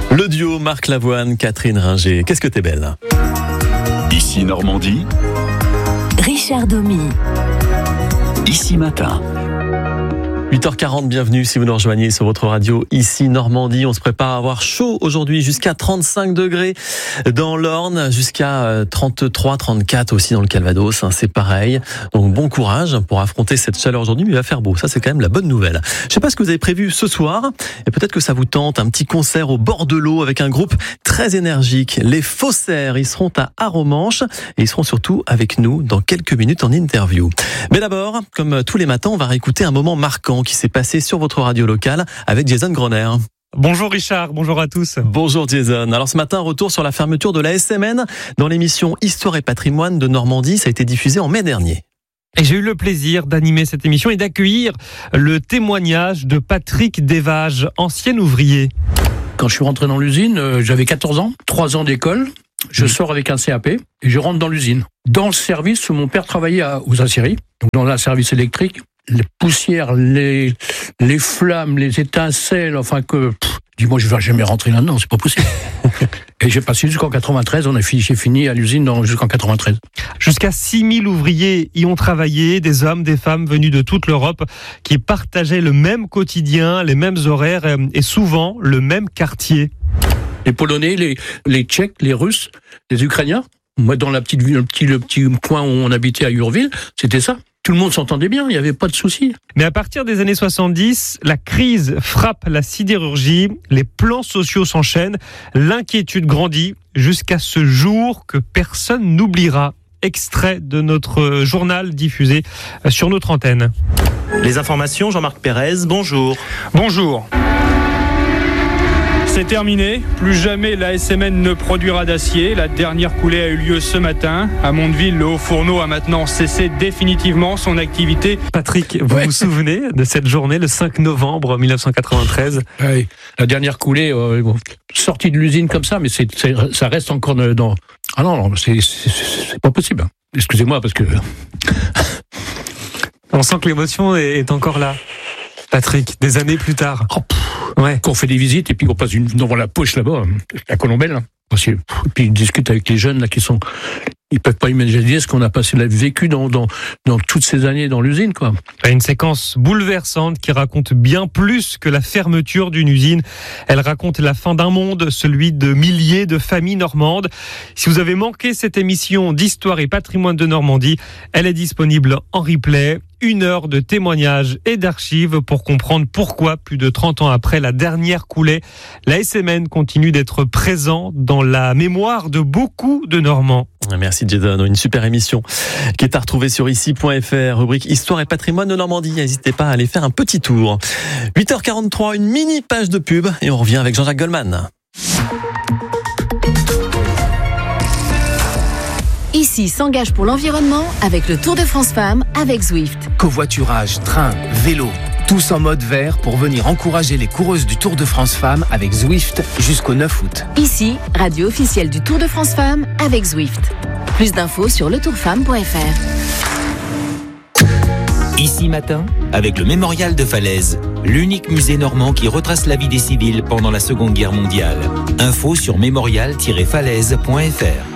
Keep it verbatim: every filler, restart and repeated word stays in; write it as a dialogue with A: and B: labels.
A: Le duo Marc Lavoine, Catherine Ringer. Qu'est-ce que t'es belle.
B: Ici Normandie.
C: Richard Domy.
B: Ici Matin.
A: huit heures quarante, bienvenue si vous nous rejoignez sur votre radio Ici Normandie. On se prépare à avoir chaud aujourd'hui, jusqu'à trente-cinq degrés dans l'Orne, jusqu'à trente-trois, trente-quatre aussi dans le Calvados, hein, c'est pareil. Donc bon courage pour affronter cette chaleur aujourd'hui, mais il va faire beau, ça c'est quand même la bonne nouvelle. Je sais pas ce que vous avez prévu ce soir, et peut-être que ça vous tente, un petit concert au bord de l'eau avec un groupe très énergique, les Faussaires. Ils seront à Arromanches et ils seront surtout avec nous dans quelques minutes en interview. Mais d'abord, comme tous les matins, on va réécouter un moment marquant qui s'est passé sur votre radio locale avec Jason Groner.
D: Bonjour Richard, bonjour à tous.
A: Bonjour Jason. Alors ce matin, retour sur la fermeture de la S M N dans l'émission Histoire et Patrimoine de Normandie. Ça a été diffusé en mai dernier.
D: Et j'ai eu le plaisir d'animer cette émission et d'accueillir le témoignage de Patrick Desvages, ancien ouvrier.
E: Quand je suis rentré dans l'usine, euh, j'avais quatorze ans, trois ans d'école. Je sors avec un C A P et je rentre dans l'usine. Dans le service où mon père travaillait à, aux aciéries, donc dans le service électrique, les poussières, les, les flammes, les étincelles, enfin que... Pff, dis-moi, je ne vais jamais rentrer là-dedans, c'est pas possible. Et j'ai passé jusqu'en quatre-vingt-treize, on a fini, j'ai fini à l'usine dans, jusqu'en quatre-vingt-treize.
D: Jusqu'à six mille ouvriers y ont travaillé, des hommes, des femmes venus de toute l'Europe qui partageaient le même quotidien, les mêmes horaires et souvent le même quartier.
E: Les Polonais, les, les Tchèques, les Russes, les Ukrainiens. Moi, dans la petite ville, le petit, le petit coin où on habitait à Urville, c'était ça. Tout le monde s'entendait bien, il n'y avait pas de soucis.
D: Mais à partir des années soixante-dix, la crise frappe la sidérurgie, les plans sociaux s'enchaînent, l'inquiétude grandit jusqu'à ce jour que personne n'oubliera. Extrait de notre journal diffusé sur notre antenne.
F: Les informations, Jean-Marc Pérez, bonjour.
G: Bonjour. C'est terminé, plus jamais la S M N ne produira d'acier. La dernière coulée a eu lieu ce matin. À Mondeville, le haut fourneau a maintenant cessé définitivement son activité.
D: Patrick, vous ouais. vous souvenez de cette journée, le cinq novembre mille neuf cent quatre-vingt-treize ?
E: Oui, la dernière coulée, euh, bon, sortie de l'usine comme ça, mais c'est, c'est, ça reste encore dans... Ah non, non, c'est, c'est, c'est pas possible. Excusez-moi, parce que...
D: On sent que l'émotion est, est encore là. Patrick, des années plus tard.
E: Oh, ouais. Quand on fait des visites et puis on passe une, devant la poche là-bas, à Colombelle, hein. Et puis ils discutent avec les jeunes là qui sont, ils peuvent pas imaginer ce qu'on a passé, la vécu dans dans dans toutes ces années dans l'usine, quoi.
D: Une séquence bouleversante qui raconte bien plus que la fermeture d'une usine. Elle raconte la fin d'un monde, celui de milliers de familles normandes. Si vous avez manqué cette émission d'Histoire et Patrimoine de Normandie, elle est disponible en replay. Une heure de témoignages et d'archives pour comprendre pourquoi, plus de trente ans après la dernière coulée, la S M N continue d'être présent dans la mémoire de beaucoup de Normands.
A: Merci Jason, une super émission qui est à retrouver sur ici point f r, rubrique Histoire et Patrimoine de Normandie. N'hésitez pas à aller faire un petit tour. huit heures quarante-trois, une mini page de pub et on revient avec Jean-Jacques Goldman.
C: Ici s'engage pour l'environnement avec le Tour de France Femmes avec Zwift.
H: Covoiturage, train, vélo, tous en mode vert pour venir encourager les coureuses du Tour de France Femmes avec Zwift jusqu'au neuf août.
C: Ici, radio officielle du Tour de France Femmes avec Zwift. Plus d'infos sur le tour femme point f r.
I: Ici Matin, avec le Mémorial de Falaise, l'unique musée normand qui retrace la vie des civils pendant la Seconde Guerre mondiale. Info sur mémorial tiret falaise point f r.